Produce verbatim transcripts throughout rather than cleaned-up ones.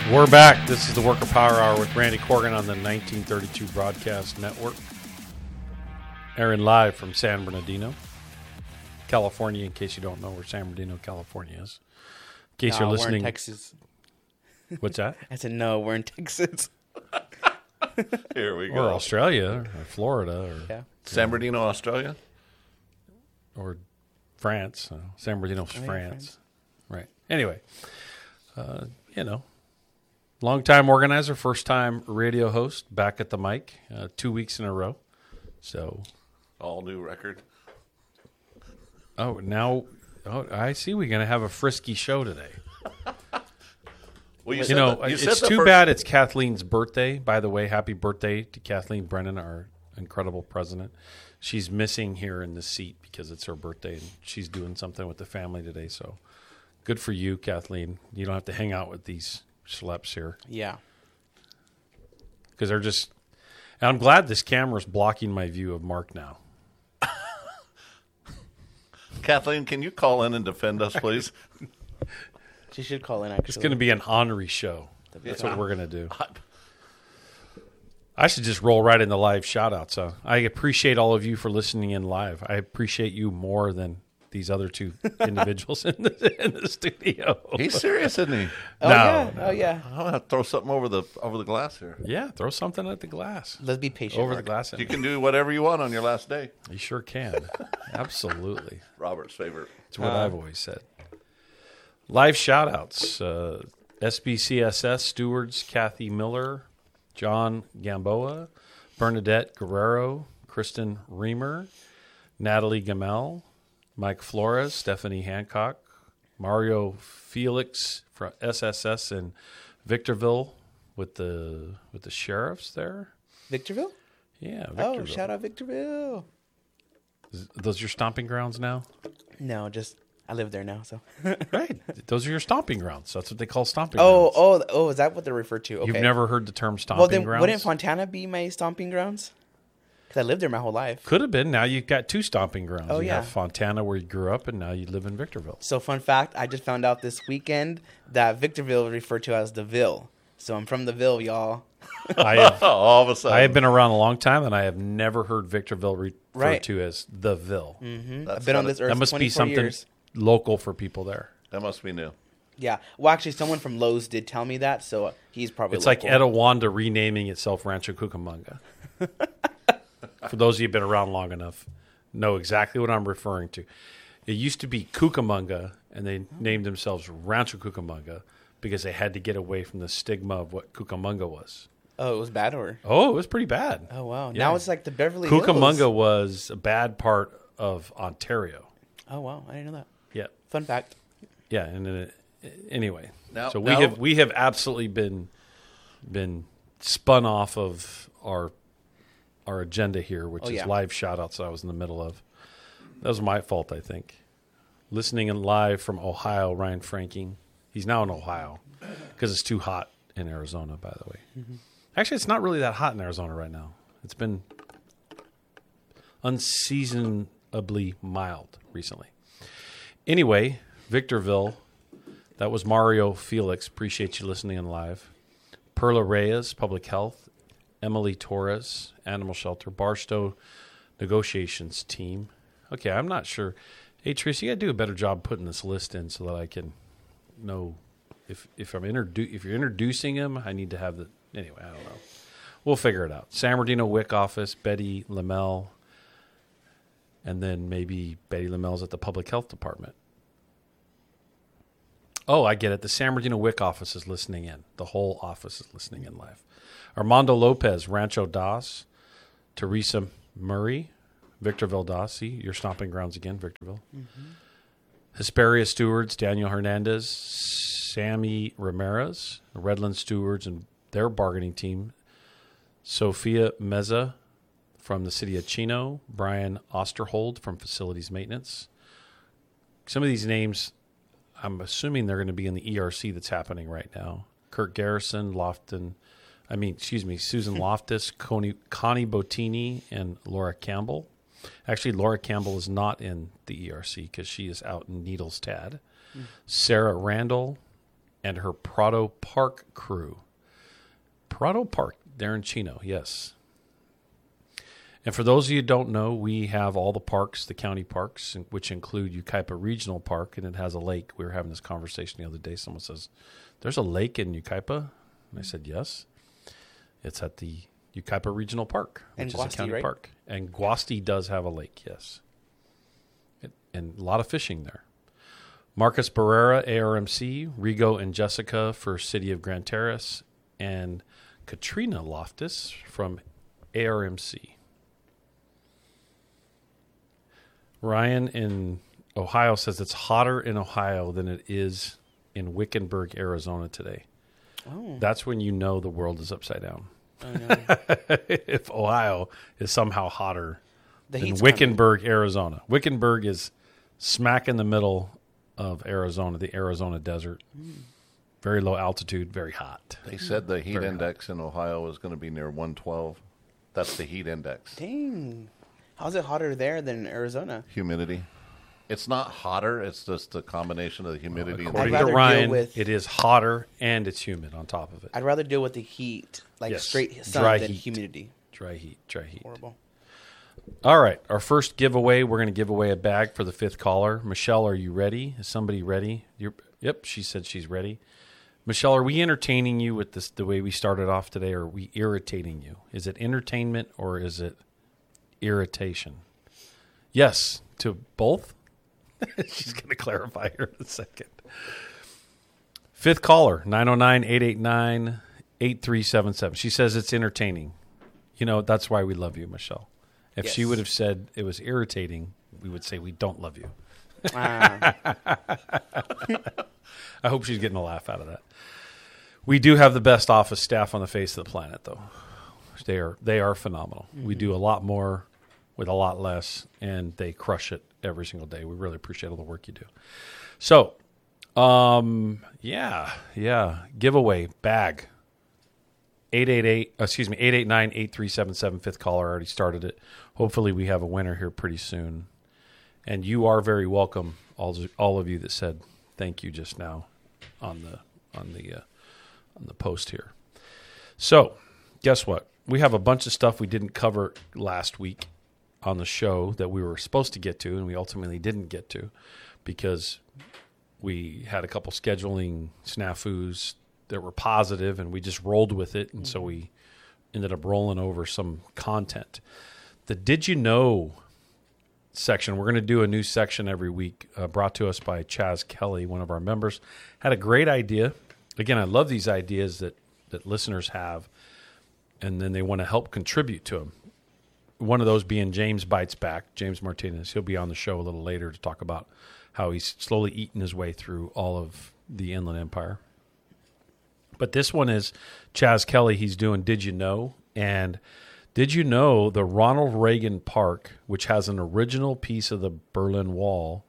We're back. This is the Worker Power Hour with Randy Corgan on the nineteen thirty-two Broadcast Network. Airing live from San Bernardino, California, in case you don't know where San Bernardino, California is. In case no, you're listening. We're in Texas. What's that? I said, no, we're in Texas. Here we go. Or Australia, or Florida, or, Yeah. San Bernardino, Australia? or France. Uh, San Bernardino's Oh, yeah, France. France. Right. Anyway, uh, you know, long-time organizer, first-time radio host, back at the mic, uh, two weeks in a row. So, All new record. oh, now, oh, I see we're going to have a frisky show today. Well, You said know, that- you it's said the too first- bad it's Kathleen's birthday. By the way, happy birthday to Kathleen Brennan, our incredible president. She's missing here in the seat because it's her birthday, and she's doing something with the family today. So good for you, Kathleen. You don't have to hang out with these schleps here Yeah. because they're just... And I'm glad this camera's blocking my view of Mark now. Kathleen, can you call in and defend us, please? She should call in, actually. It's going to be an honorary show. That's what we're going to do. I should just roll right into live shout-outs. So I appreciate all of you for listening in live. I appreciate you more than these other two individuals in the, in the studio. He's serious, isn't he? Oh, No, yeah. no. Oh, yeah. I'm going to throw something over the over the glass here. Yeah, throw something at the glass. Let's be patient. Over the Mark. glass. You can do whatever you want on your last day. You sure can. Absolutely. Robert's favorite. It's what I've always said. Live shout-outs. Uh, S B C S S stewards Kathy Miller, John Gamboa, Bernadette Guerrero, Kristen Reamer, Natalie Gamel, Mike Flores, Stephanie Hancock, Mario Felix from S S S in Victorville with the with the sheriffs there. Victorville? Yeah, Victorville. Oh, shout out Victorville. Is- Those your stomping grounds now? No, just, I live there now, so. Right. Those are your stomping grounds. That's what they call stomping oh, grounds. oh, oh, is that what they're referred to? Okay. You've never heard the term stomping Well, then, grounds? wouldn't Fontana be my stomping grounds? Because I lived there my whole life. Could have been. Now you've got two stomping grounds. Oh, you yeah. have Fontana where you grew up, and now you live in Victorville. So, fun fact, I just found out this weekend that Victorville is referred to as the Ville. So, I'm from the Ville, y'all. I have, All of a sudden. I have been around a long time, and I have never heard Victorville referred Right. to as the Ville. Mm-hmm. That's I've been on not a- this earth That must be twenty-four something years. local for people there. That must be new. Yeah. Well, actually, someone from Lowe's did tell me that, so he's probably It's local. like Etowanda renaming itself Rancho Cucamonga. For those of you who've been around long enough, know exactly what I'm referring to. It used to be Cucamonga, and they named themselves Rancho Cucamonga because they had to get away from the stigma of what Cucamonga was. Oh, it was bad, or? Oh, it was pretty bad. Oh, wow. Yeah. Now it's like the Beverly Hills. Cucamonga was a bad part of Ontario. Oh, wow. I didn't know that. Yeah, Fun fact. yeah. And then it, anyway, Now- so we now- have we have absolutely been been spun off of our our agenda here, which Oh, is yeah. live shout-outs that I was in the middle of. That was my fault, I think. Listening in live from Ohio, Ryan Franking. He's now in Ohio because it's too hot in Arizona, by the way. Mm-hmm. Actually, it's not really that hot in Arizona right now. It's been unseasonably mild recently. Anyway, Victorville, that was Mario Felix. Appreciate you listening in live. Perla Reyes, Public Health. Emily Torres, Animal Shelter. Barstow Negotiations Team. Okay, I'm not sure. Hey, Tracy, you got to do a better job putting this list in so that I can know if if I'm introdu- if you're introducing him, I need to have the... Anyway, I don't know. We'll figure it out. San Bernardino W I C office, Betty Lamel, and then maybe Betty Lamel's at the Public Health Department. Oh, I get it. The San Bernardino W I C office is listening in. The whole office is listening in live. Armando Lopez, Rancho Das. Teresa Murray, Victorville Das. See, your stomping grounds again, Victorville. Mm-hmm. Hesperia Stewards, Daniel Hernandez. Sammy Ramirez, Redland Stewards and their bargaining team. Sophia Meza from the city of Chino. Brian Osterhold from Facilities Maintenance. Some of these names, I'm assuming they're going to be in the E R C that's happening right now. Kurt Garrison, Lofton, I mean, excuse me, Susan Loftus, Connie, Connie Bottini, and Laura Campbell. Actually, Laura Campbell is not in the E R C because she is out in Needles Tad. Mm. Sarah Randall, and her Prado Park crew. Prado Park, Darren Chino, yes. And for those of you who don't know, we have all the parks, the county parks, which include Yucaipa Regional Park, and it has a lake. We were having this conversation the other day. Someone says, there's a lake in Yucaipa? And I said, yes. It's at the Yucaipa Regional Park, which And is Guasti, a county right? park. And Guasti does have a lake, yes. It, and a lot of fishing there. Marcus Barrera, A R M C, Rigo and Jessica for City of Grand Terrace, and Katrina Loftus from A R M C. Ryan in Ohio says it's hotter in Ohio than it is in Wickenburg, Arizona today. Oh. That's when you know the world is upside down. I know. If Ohio is somehow hotter The than heat's Wickenburg, Arizona. Wickenburg is smack in the middle of Arizona, the Arizona desert. Mm. Very low altitude, very hot. They said the heat Very index in Ohio was going to be near one twelve. That's the heat index. Dang. How's it hotter there than Arizona? Humidity. It's not hotter. It's just a combination of the humidity. and According the I'd to rather Ryan, deal with- it is hotter and it's humid on top of it. I'd rather deal with the heat, like Yes. straight sun, Dry than heat. humidity. Dry heat, dry heat. Horrible. All right, our first giveaway, we're going to give away a bag for the fifth caller. Michelle, are you ready? Is somebody ready? You're, yep, she said she's ready. Michelle, are we entertaining you with this the way we started off today, or are we irritating you? Is it entertainment or is it irritation? Yes, to both. She's going to clarify here in a second. Fifth caller, nine oh nine, eight eight nine, eight three seven seven. She says it's entertaining. You know, that's why we love you, Michelle. If Yes. she would have said it was irritating, we would say we don't love you. Ah, I hope she's getting a laugh out of that. We do have the best office staff on the face of the planet, though. They are they are phenomenal. We do a lot more with a lot less, and they crush it every single day. We really appreciate all the work you do. So, um, yeah, yeah, giveaway bag. eight eight eight, excuse me, eight eight nine, eight three seven seven, fifth caller already started it. Hopefully we have a winner here pretty soon. And you are very welcome, all all of you that said thank you just now on the on the uh, on the post here. So, guess what? We have a bunch of stuff we didn't cover last week on the show that we were supposed to get to, and we ultimately didn't get to because we had a couple scheduling snafus that were positive, and we just rolled with it, and so we ended up rolling over some content. The Did You Know section, we're going to do a new section every week, uh, brought to us by Chaz Kelly, one of our members. Had a great idea. Again, I love these ideas that, that listeners have, and then they want to help contribute to them. One of those being James Bites Back, James Martinez. He'll be on the show a little later to talk about how he's slowly eaten his way through all of the Inland Empire. But this one is Chaz Kelly. He's doing Did You Know? And did you know the Ronald Reagan Park, which has an original piece of the Berlin Wall,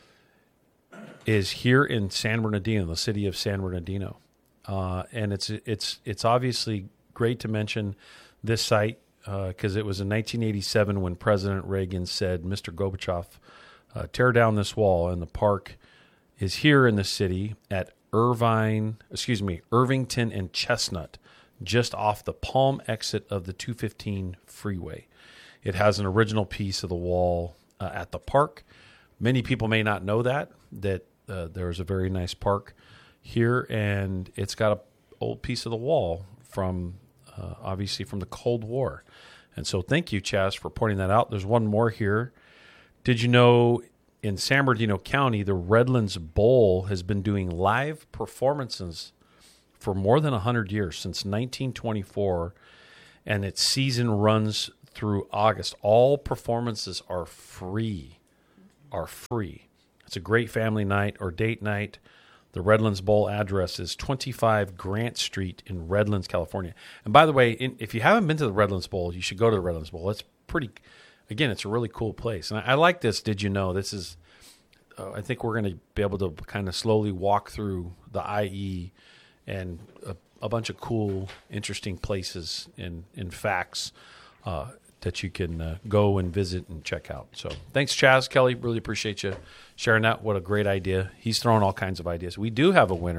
is here in San Bernardino, the city of San Bernardino. Uh, and it's it's it's obviously great to mention this site because uh, it was in nineteen eighty-seven when President Reagan said, Mister Gorbachev, uh, tear down this wall. And the park is here in the city at Irvine, excuse me, Irvington and Chestnut, just off the Palm exit of the two fifteen freeway. It has an original piece of the wall uh, at the park. Many people may not know that, that uh, there's a very nice park here, and it's got an old piece of the wall from, uh, obviously, from the Cold War. And so thank you, Chaz, for pointing that out. There's one more here. Did you know in San Bernardino County, the Redlands Bowl has been doing live performances for more than one hundred years, since nineteen twenty-four, and its season runs through August. All performances are free, are free. It's a great family night or date night. The Redlands Bowl address is twenty-five Grant Street in Redlands, California. And by the way, in, if you haven't been to the Redlands Bowl, you should go to the Redlands Bowl. It's pretty, again, it's a really cool place. And I, I like this. Did you know? This is, uh, I think we're going to be able to kind of slowly walk through the I E and a, a bunch of cool, interesting places and, and facts uh, that you can uh, go and visit and check out. So thanks, Chaz Kelly. Really appreciate you sharing that. What a great idea. He's throwing all kinds of ideas. We do have a winner,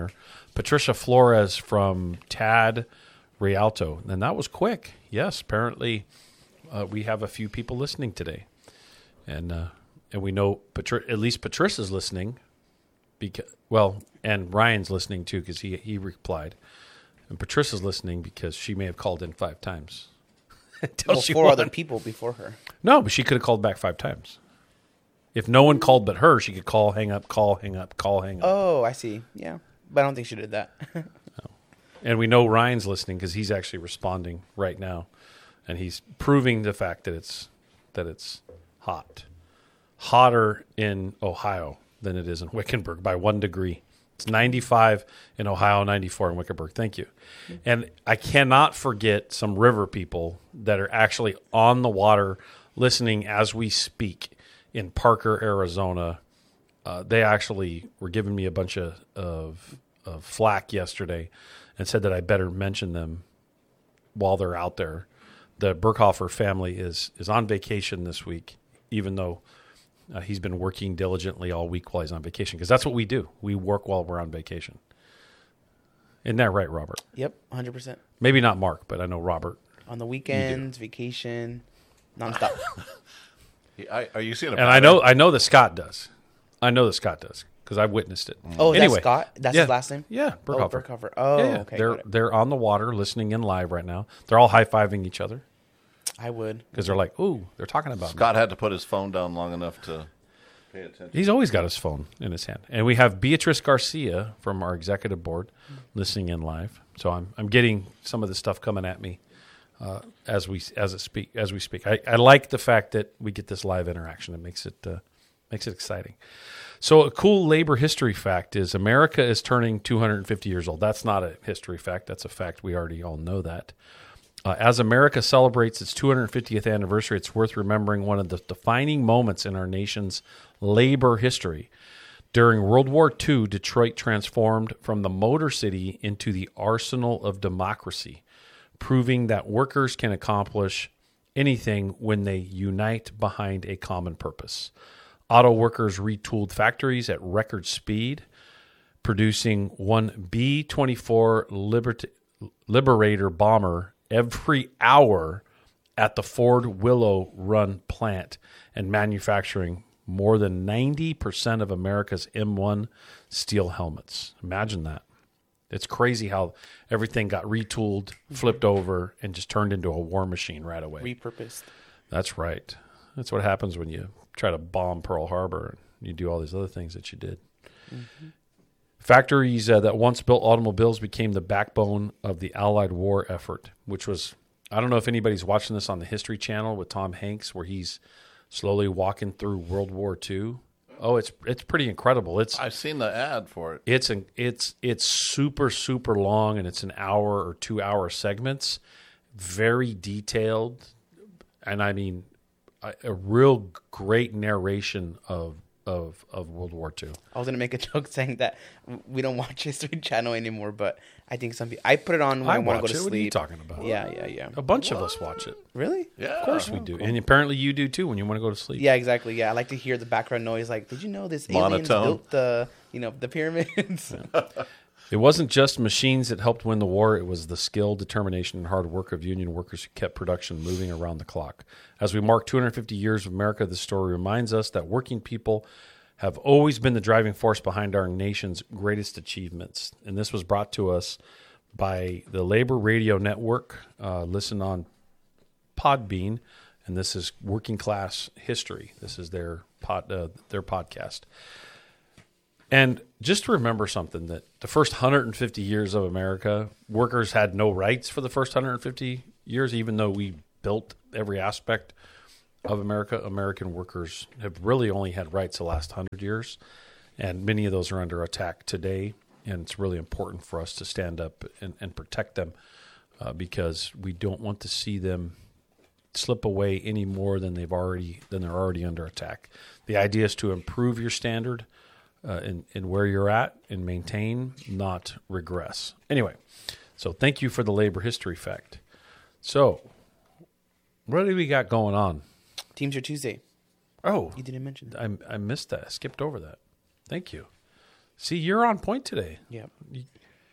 Patricia Flores from Tad Rialto. And that was quick. Yes, apparently uh, we have a few people listening today. And uh, and we know Patri- at least Patricia's listening. Because, well, and Ryan's listening too because he, he replied. And Patricia's listening because she may have called in five times. Until Well, she four won. other people before her. No, but she could have called back five times. If no one called but her, she could call, hang up, call, hang up, call, hang up. Oh, I see. Yeah. But I don't think she did that. And we know Ryan's listening because he's actually responding right now, and he's proving the fact that it's that it's hot, hotter in Ohio than it is in Wickenburg by one degree. It's ninety-five in Ohio, ninety-four in Wickenburg. Thank you. And I cannot forget some river people that are actually on the water listening as we speak in Parker, Arizona. Uh, they actually were giving me a bunch of, of of flack yesterday and said that I better mention them while they're out there. The Burkhofer family is is on vacation this week, even though uh, he's been working diligently all week while he's on vacation, because that's what we do. We work while we're on vacation. Isn't that right, Robert? Yep, one hundred percent. Maybe not Mark, but I know Robert. On the weekends, vacation, nonstop. I, are you seeing a And I know I know that Scott does. I know that Scott does because I've witnessed it. Oh, Anyway, that's Scott? That's yeah, his last name? Yeah, Oh, Burkhofer. Burkhofer. Oh, Yeah, yeah. okay. They're got it. they're on the water listening in live right now. They're all high fiving each other I would. because they're like, "Ooh, they're talking about me." Scott had to put his phone down long enough to pay attention. He's always got his phone in his hand. And we have Beatrice Garcia from our executive board listening in live. So I'm I'm getting some of the stuff coming at me uh, as we as it speak as we speak. I, I like the fact that we get this live interaction. It makes it uh, makes it exciting. So a cool labor history fact is America is turning two hundred fifty years old. That's not a history fact. That's a fact. We already all know that. Uh, as America celebrates its two hundred fiftieth anniversary, it's worth remembering one of the defining moments in our nation's labor history. During World War Two, Detroit transformed from the Motor City into the arsenal of democracy, proving that workers can accomplish anything when they unite behind a common purpose. Auto workers retooled factories at record speed, producing one B twenty-four Libert- Liberator bomber every hour at the Ford Willow Run plant and manufacturing more than ninety percent of America's M one steel helmets. Imagine that. It's crazy how everything got retooled, flipped over, and just turned into a war machine right away. Repurposed. That's right. That's what happens when you try to bomb Pearl Harbor and you do all these other things that you did. Mm-hmm. Factories uh, that once built automobiles became the backbone of the Allied war effort, which was, I don't know if anybody's watching this on the History Channel with Tom Hanks, where he's slowly walking through World War Two. Oh, it's it's pretty incredible. It's I've seen the ad for it. it's an, it's it's super super long, and it's an hour or two hour segments, very detailed, and I mean a, a real great narration of of of World War Two. I was gonna make a joke saying that we don't watch History Channel anymore, but I think some people. I put it on when I, I want to watch go to it. sleep. What are you talking about? Yeah, yeah, yeah. A bunch of us watch it. Really? Yeah, Of course we do, and apparently you do too when you want to go to sleep. Yeah, exactly. Yeah, I like to hear the background noise. Like, did you know this aliens Monotone. built the, you know, the pyramids? It wasn't just machines that helped win the war. It was the skill, determination, and hard work of union workers who kept production moving around the clock. As we mark two hundred fifty years of America, this story reminds us that working people have always been the driving force behind our nation's greatest achievements. And this was brought to us by the Labor Radio Network. Uh, listen on Podbean, and this is Working Class History. This is their pod, uh, their podcast. And just to remember something, that the first one hundred fifty years of America, workers had no rights for the first one hundred fifty years, even though we built every aspect of America. American workers have really only had rights the last one hundred years, and many of those are under attack today, and it's really important for us to stand up and, and protect them uh, because we don't want to see them slip away any more than they've already than they're already under attack. The idea is to improve your standard uh, in, in where you're at and maintain, not regress. Anyway, so thank you for the labor history fact. So, what do we got going on? Teams are Tuesday. Oh, You didn't mention that. I, I missed that. I skipped over that. Thank you. See, you're on point today. Yeah.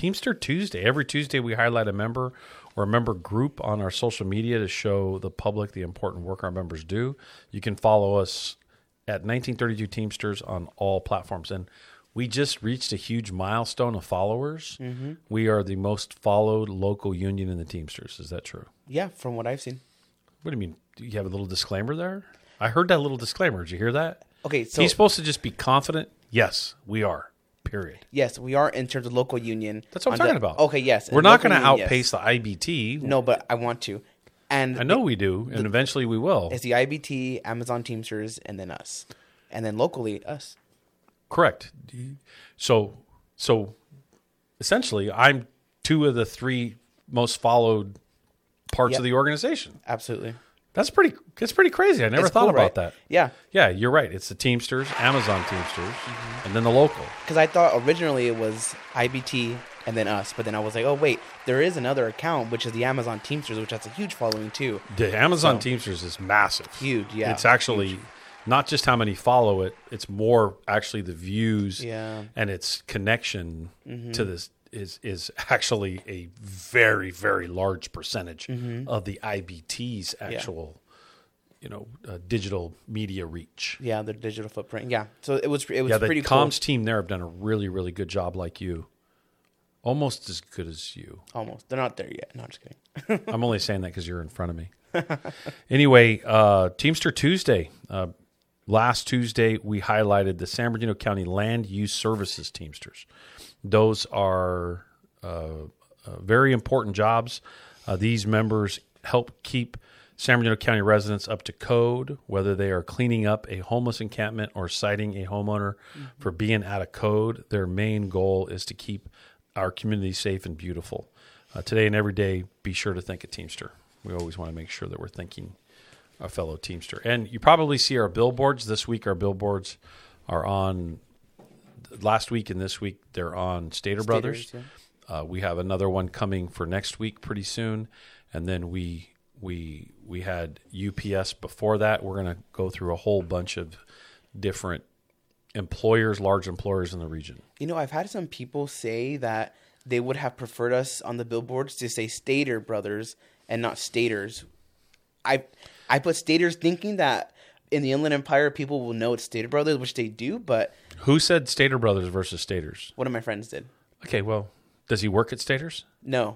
Teamster Tuesday. Every Tuesday we highlight a member or a member group on our social media to show the public the important work our members do. You can follow us at nineteen thirty-two Teamsters on all platforms. And we just reached a huge milestone of followers. Mm-hmm. We are the most followed local union in the Teamsters. Is that true? Yeah, from what I've seen. What do you mean? Do you have a little disclaimer there? I heard that little disclaimer. Did you hear that? Okay, so He's supposed to just be confident. Yes, we are. Period. yes, we are in terms of local union. That's what I'm On talking the- about. Okay, yes. We're in not local going to union, outpace yes. the I B T. No, but I want to. And I know we do, and eventually we will. it's the I B T, Amazon Teamsters, and then us. And then locally, us. Correct. So, so essentially, I'm two of the three most followed parts Yep. of the organization. Absolutely. That's pretty. It's pretty crazy. I never It's thought cool, about right? that. Yeah. Yeah, you're right. It's the Teamsters, Amazon Teamsters, and then the local. Because I thought originally it was I B T and then us. But then I was like, oh, wait, there is another account, which is the Amazon Teamsters, which has a huge following too. The Amazon So- Teamsters is massive. Huge, yeah. It's actually not just how many follow it, it's more actually the views Yeah. and its connection to this is is actually a very, very large percentage of the I B T's actual, you know, uh, digital media reach. Yeah, the digital footprint. Yeah. So it was it was Yeah, the pretty cool. comms team there have done a really, really good job like you. Almost as good as you. Almost. They're not there yet. No, I'm just kidding. I'm only saying that because you're in front of me. Anyway, uh, Teamster Tuesday. Uh, last Tuesday, we highlighted the San Bernardino County Land Use Services Teamsters. Those are uh, uh, very important jobs. Uh, these members help keep San Bernardino County residents up to code, whether they are cleaning up a homeless encampment or citing a homeowner for being out of code. Their main goal is to keep our community safe and beautiful. Uh, today and every day, be sure to think of Teamster. We always want to make sure that we're thinking a fellow Teamster. And you probably see our billboards. This week, our billboards are on, last week and this week, they're on Stater Brothers. Staters, Uh, we have another one coming for next week pretty soon. And then we we we had U P S before that. We're going to go through a whole bunch of different employers, large employers in the region. You know, I've had some people say that they would have preferred us on the billboards to say Stater Brothers and not Staters. I I put Staters thinking that in the Inland Empire people will know it's Stater Brothers, which they do, but Who said Stater Brothers versus Staters? one of my friends did. Okay, well, does he work at Staters? No.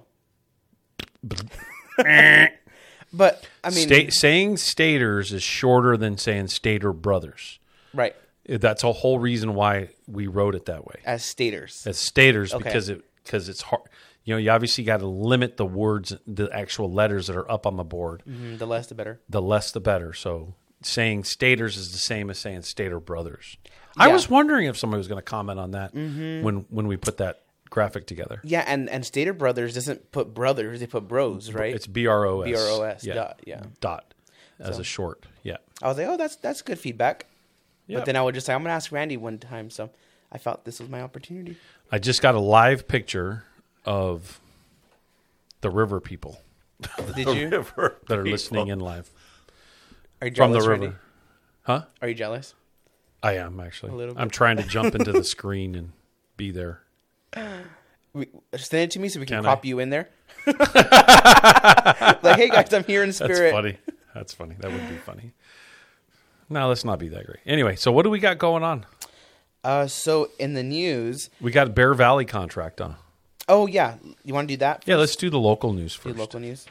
But, I mean... Sta- saying Staters is shorter than saying Stater Brothers. right. That's a whole reason why we wrote it that way. As Staters. As Staters, Okay. because it because it's hard. You know, you obviously got to limit the words, the actual letters that are up on the board. Mhm, the less, the better. The less, the better. So saying Staters is the same as saying Stater Brothers. I Yeah. was wondering if somebody was going to comment on that when when we put that graphic together. Yeah, and, and Stater Brothers doesn't put brothers, they put bros, right? It's B R O S. B R O S, Yeah. dot, yeah. Dot as So- a short. Yeah. I was like, oh, that's that's good feedback. Yeah. But then I would just say, I'm going to ask Randy one time. So I felt this was my opportunity. I just got a live picture of the river people Did you? that are listening in live Are you from jealous, the river. Randy? Huh? Are you jealous? I am actually. A little I'm bit. trying to jump into the screen and be there. We, send it to me so we can, Can pop I? you in there. Like, hey guys, I'm here in That's spirit. funny. That's funny. That would be funny. No, let's not be that great. Anyway, so what do we got going on? Uh, so in the news, We got Bear Valley contract on. oh yeah, you want to do that? Yeah, let's do the local news do first. local news.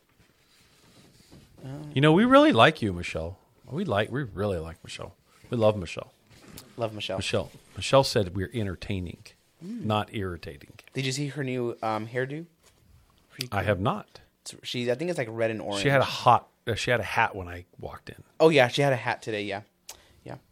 You know, we really like you, Michelle. We like. We really like Michelle. We love Michelle. Love Michelle. Michelle. Michelle said we're entertaining, not irritating. Did you see her new um, hairdo? Pretty I cool. have not. It's- She, I think it's like red and orange. She had a hot. Uh, she had a hat when I walked in. Oh yeah, she had a hat today. Yeah, yeah.